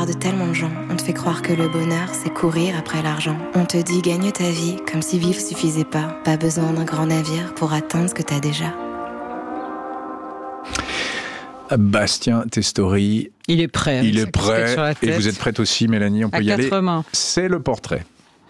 miroir de tellement de gens. On te fait croire que le bonheur, c'est courir après l'argent. On te dit gagne ta vie, comme si vivre suffisait pas. Pas besoin d'un grand navire pour atteindre ce que t'as déjà. Bastien Testori. Il est prêt. Il est prêt. Et vous êtes prête aussi, Mélanie. On peut y aller. C'est le portrait.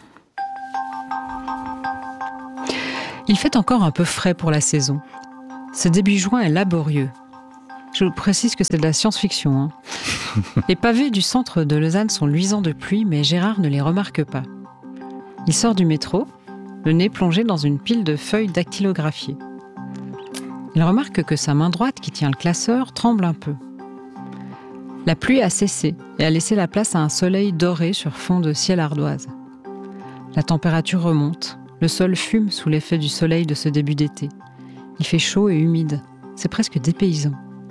Il fait encore un peu frais pour la saison. Ce début juin est laborieux. Je vous précise que c'est de la science-fiction. Hein. Les pavés du centre de Lausanne sont luisants de pluie, mais Gérard ne les remarque pas. Il sort du métro, le nez plongé dans une pile de feuilles dactylographiées. Il remarque que sa main droite, qui tient le classeur, tremble un peu. La pluie a cessé et a laissé la place à un soleil doré sur fond de ciel ardoise. La température remonte, le sol fume sous l'effet du soleil de ce début d'été. Il fait chaud et humide, c'est presque dépaysant.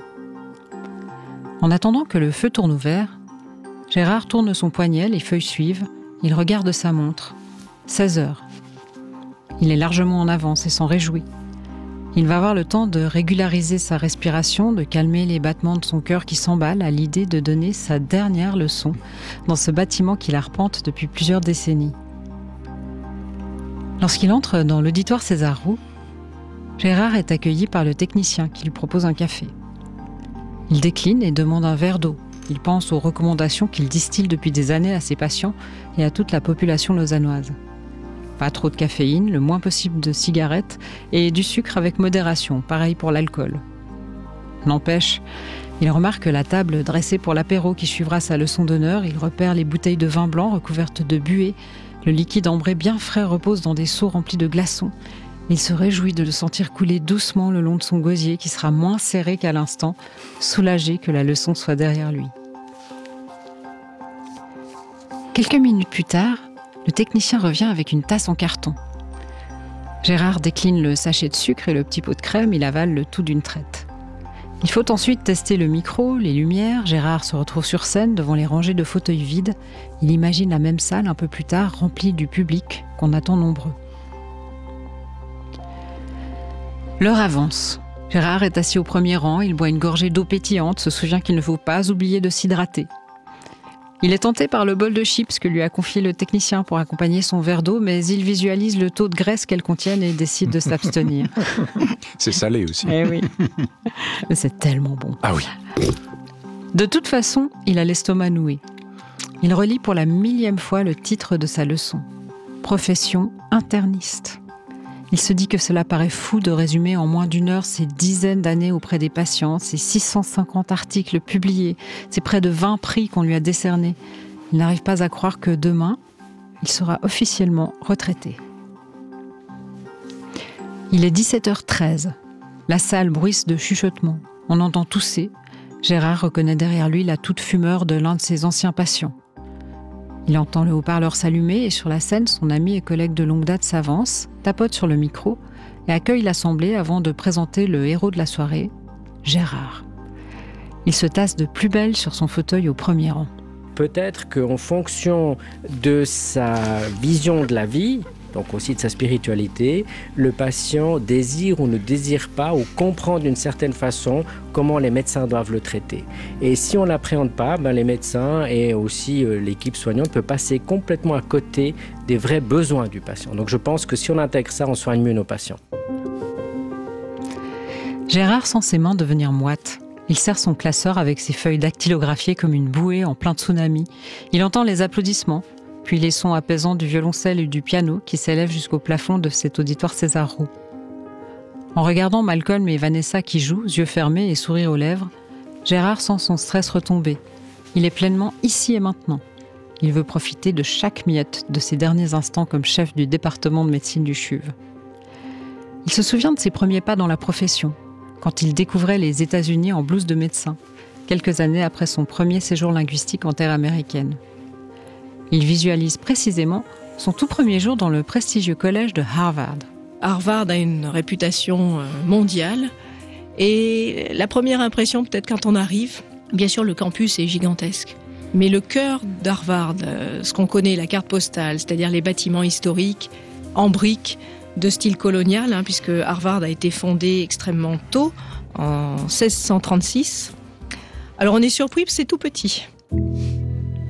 En attendant que le feu tourne au vert, Gérard tourne son poignet, les feuilles suivent, il regarde sa montre. 16 heures. Il est largement en avance et s'en réjouit. Il va avoir le temps de régulariser sa respiration, de calmer les battements de son cœur qui s'emballent à l'idée de donner sa dernière leçon dans ce bâtiment qu'il arpente depuis plusieurs décennies. Lorsqu'il entre dans l'auditoire César Roux, Gérard est accueilli par le technicien qui lui propose un café. Il décline et demande un verre d'eau. Il pense aux recommandations qu'il distille depuis des années à ses patients et à toute la population lausannoise. Pas trop de caféine, le moins possible de cigarettes et du sucre avec modération, pareil pour l'alcool. N'empêche, il remarque la table dressée pour l'apéro qui suivra sa leçon d'honneur, il repère les bouteilles de vin blanc recouvertes de buée, le liquide ambré bien frais repose dans des seaux remplis de glaçons. Il se réjouit de le sentir couler doucement le long de son gosier qui sera moins serré qu'à l'instant, soulagé que la leçon soit derrière lui. Quelques minutes plus tard, le technicien revient avec une tasse en carton. Gérard décline le sachet de sucre et le petit pot de crème, il avale le tout d'une traite. Il faut ensuite tester le micro, les lumières. Gérard se retrouve sur scène devant les rangées de fauteuils vides. Il imagine la même salle un peu plus tard remplie du public qu'on attend nombreux. L'heure avance. Gérard est assis au premier rang, il boit une gorgée d'eau pétillante, se souvient qu'il ne faut pas oublier de s'hydrater. Il est tenté par le bol de chips que lui a confié le technicien pour accompagner son verre d'eau, mais il visualise le taux de graisse qu'elles contiennent et décide de s'abstenir. C'est salé aussi. Eh oui. Mais c'est tellement bon. Ah oui. De toute façon, il a l'estomac noué. Il relit pour la 1000e fois le titre de sa leçon. Profession interniste. Il se dit que cela paraît fou de résumer en moins d'1 heure ces dizaines d'années auprès des patients, ces 650 articles publiés, ces près de 20 prix qu'on lui a décernés. Il n'arrive pas à croire que demain, il sera officiellement retraité. Il est 17h13. La salle bruisse de chuchotements. On entend tousser. Gérard reconnaît derrière lui la toute fumeur de l'un de ses anciens patients. Il entend le haut-parleur s'allumer et sur la scène, son ami et collègue de longue date s'avance, tapote sur le micro et accueille l'assemblée avant de présenter le héros de la soirée, Gérard. Il se tasse de plus belle sur son fauteuil au premier rang. Peut-être qu'en fonction de sa vision de la vie, donc aussi de sa spiritualité, le patient désire ou ne désire pas ou comprend d'une certaine façon comment les médecins doivent le traiter. Et si on ne l'appréhende pas, les médecins et aussi l'équipe soignante peut passer complètement à côté des vrais besoins du patient. Donc je pense que si on intègre ça, on soigne mieux nos patients. Gérard sent ses mains devenir moites. Il serre son classeur avec ses feuilles dactylographiées comme une bouée en plein tsunami. Il entend les applaudissements, puis les sons apaisants du violoncelle et du piano qui s'élèvent jusqu'au plafond de cet auditoire César Roux. En regardant Malcolm et Vanessa qui jouent, yeux fermés et sourire aux lèvres, Gérard sent son stress retomber. Il est pleinement ici et maintenant. Il veut profiter de chaque miette de ses derniers instants comme chef du département de médecine du CHUV. Il se souvient de ses premiers pas dans la profession, quand il découvrait les États-Unis en blouse de médecin, quelques années après son premier séjour linguistique en terre américaine. Il visualise précisément son tout premier jour dans le prestigieux collège de Harvard. Harvard a une réputation mondiale et la première impression, peut-être quand on arrive, bien sûr le campus est gigantesque. Mais le cœur d'Harvard, ce qu'on connaît, la carte postale, c'est-à-dire les bâtiments historiques en briques de style colonial, puisque Harvard a été fondé extrêmement tôt, en 1636. Alors on est surpris, c'est tout petit.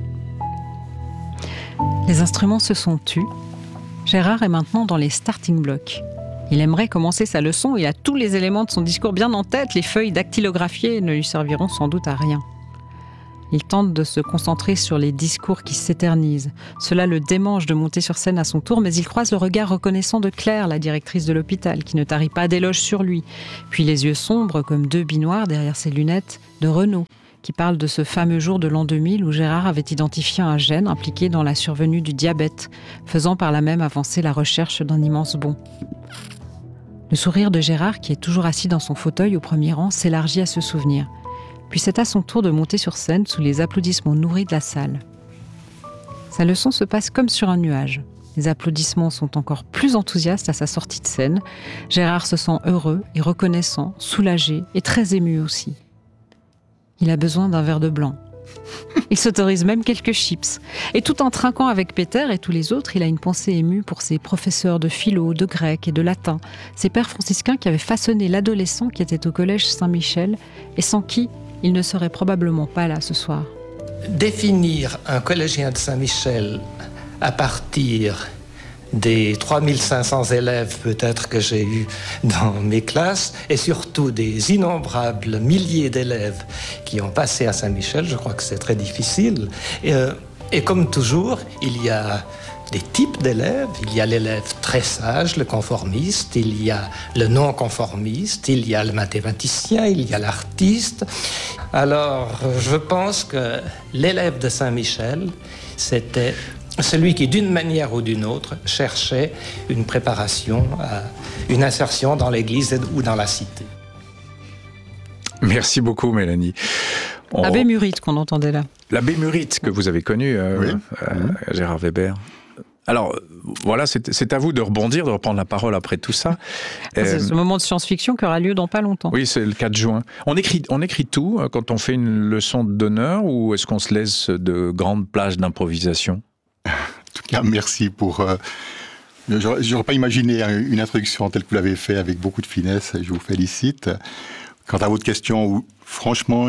Les instruments se sont tus. Gérard est maintenant dans les starting blocks. Il aimerait commencer sa leçon, il a tous les éléments de son discours bien en tête, les feuilles dactylographiées ne lui serviront sans doute à rien. Il tente de se concentrer sur les discours qui s'éternisent. Cela le démange de monter sur scène à son tour, mais il croise le regard reconnaissant de Claire, la directrice de l'hôpital, qui ne tarit pas d'éloges sur lui. Puis les yeux sombres, comme deux billes noires derrière ses lunettes, de Renaud, qui parle de ce fameux jour de l'an 2000 où Gérard avait identifié un gène impliqué dans la survenue du diabète, faisant par là même avancer la recherche d'un immense bond. Le sourire de Gérard, qui est toujours assis dans son fauteuil au premier rang, s'élargit à ce souvenir. Puis c'est à son tour de monter sur scène sous les applaudissements nourris de la salle. Sa leçon se passe comme sur un nuage. Les applaudissements sont encore plus enthousiastes à sa sortie de scène. Gérard se sent heureux et reconnaissant, soulagé et très ému aussi. Il a besoin d'un verre de blanc. Il s'autorise même quelques chips. Et tout en trinquant avec Peter et tous les autres, il a une pensée émue pour ses professeurs de philo, de grec et de latin, ces pères franciscains qui avaient façonné l'adolescent qui était au collège Saint-Michel et sans qui il ne serait probablement pas là ce soir. Définir un collégien de Saint-Michel à partir des 3500 élèves peut-être que j'ai eus dans mes classes et surtout des innombrables milliers d'élèves qui ont passé à Saint-Michel, je crois que c'est très difficile. Et comme toujours, il y a des types d'élèves. Il y a l'élève très sage, le conformiste, il y a le non-conformiste, il y a le mathématicien, il y a l'artiste. Alors, je pense que l'élève de Saint-Michel, c'était celui qui, d'une manière ou d'une autre, cherchait une préparation, une insertion dans l'Église ou dans la cité. Merci beaucoup, Mélanie. L'abbé Murite qu'on entendait là. L'abbé Murite que vous avez connu, oui. Gérard Weber. Alors, voilà, c'est à vous de rebondir, de reprendre la parole après tout ça. C'est ce moment de science-fiction qui aura lieu dans pas longtemps. Oui, c'est le 4 juin. On écrit tout quand on fait une leçon d'honneur ou est-ce qu'on se laisse de grandes plages d'improvisation ? En tout cas, merci pour... J'aurais pas imaginé une introduction telle que vous l'avez fait avec beaucoup de finesse. Je vous félicite. Quant à votre question, franchement...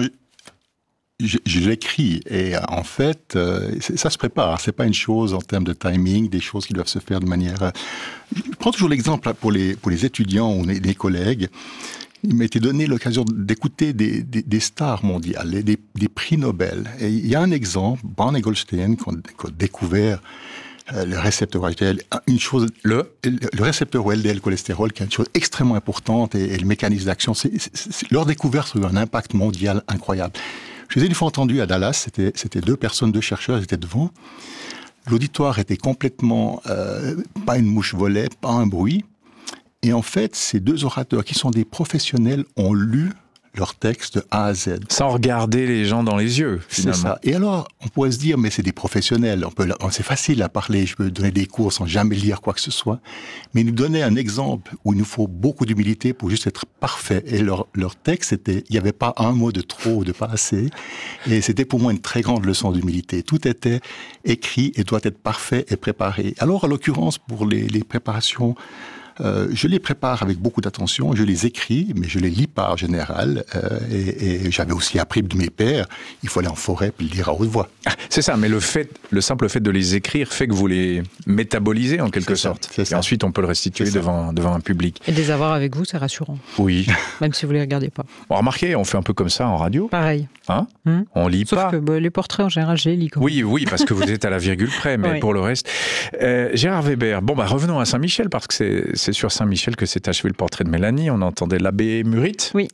Je l'écris et en fait, ça se prépare. C'est pas une chose en termes de timing, des choses qui doivent se faire de manière... Je prends toujours l'exemple pour les étudiants ou les collègues. Il m'a été donné l'occasion d'écouter des stars mondiales, des prix Nobel. Et il y a un exemple, Barney Goldstein, qu'on a découvert le récepteur LDL, le récepteur LDL cholestérol, qui est une chose extrêmement importante et le mécanisme d'action. Leur découverte a eu un impact mondial incroyable. Je les ai une fois entendus à Dallas, c'était deux chercheurs, ils étaient devant. L'auditoire était complètement, pas une mouche volait, pas un bruit. Et en fait, ces deux orateurs, qui sont des professionnels, ont lu leur texte de A à Z. Sans regarder les gens dans les yeux, finalement. C'est ça. Et alors, on pourrait se dire, mais c'est des professionnels, c'est facile à parler, je peux donner des cours sans jamais lire quoi que ce soit. Mais ils nous donnaient un exemple où il nous faut beaucoup d'humilité pour juste être parfait. Et leur texte, il n'y avait pas un mot de trop ou de pas assez. Et c'était pour moi une très grande leçon d'humilité. Tout était écrit et doit être parfait et préparé. Alors, en l'occurrence, pour les préparations, je les prépare avec beaucoup d'attention, je les écris, mais je les lis pas en général. Et j'avais aussi appris de mes pères, il faut aller en forêt puis le lire à haute voix. C'est ça, mais le simple fait de les écrire fait que vous les métabolisez en quelque sorte. Et ensuite, on peut le restituer devant un public. Et de les avoir avec vous, c'est rassurant. Oui. Même si vous les regardez pas. Bon, remarquez, on fait un peu comme ça en radio. Pareil. Hein On lit Sauf pas. Sauf que les portraits, en général, je les lis. Oui, parce que vous êtes à la virgule près, mais oui. Pour le reste. Gérard Weber, revenons à Saint-Michel, parce que c'est sur Saint-Michel que s'est achevé le portrait de Mélanie. On entendait l'abbé Murite. Oui.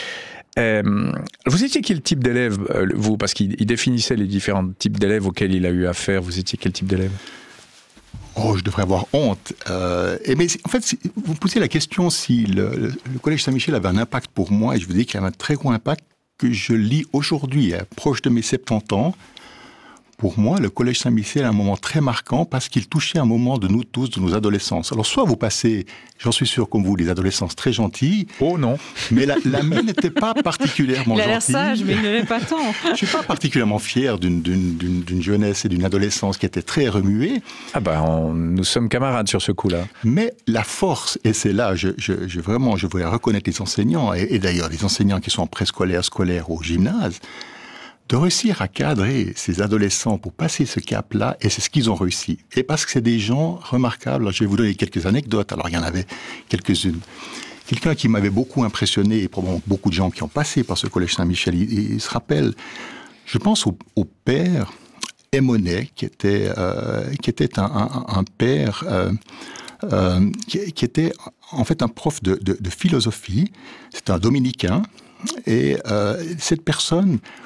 Vous étiez quel type d'élève, vous ? Parce qu'il définissait les différents types d'élèves auxquels il a eu affaire. Vous étiez quel type d'élève ? Je devrais avoir honte. Mais en fait, vous me posez la question si le Collège Saint-Michel avait un impact pour moi, et je vous dis qu'il y avait un très gros impact que je lis aujourd'hui, proche de mes 70 ans. Pour moi, le Collège Saint-Michel est un moment très marquant parce qu'il touchait un moment de nous tous, de nos adolescences. Alors, soit vous passez, j'en suis sûr comme vous, des adolescences très gentilles. Oh non. Mais la mienne n'était pas particulièrement gentille. Il a l'air sage, mais il ne l'est pas tant. Je ne suis pas particulièrement fier d'une jeunesse et d'une adolescence qui était très remuée. Nous sommes camarades sur ce coup-là. Mais la force, et c'est là, je voulais reconnaître les enseignants, et d'ailleurs les enseignants qui sont en préscolaire, scolaire ou au gymnase, de réussir à cadrer ces adolescents pour passer ce cap-là, et c'est ce qu'ils ont réussi. Et parce que c'est des gens remarquables. Alors, je vais vous donner quelques anecdotes. Alors, il y en avait quelques-unes. Quelqu'un qui m'avait beaucoup impressionné, et probablement beaucoup de gens qui ont passé par ce collège Saint-Michel, il se rappelle, je pense au père Emonet, qui était un père qui était en fait un prof de philosophie. C'était un dominicain. Et cette personne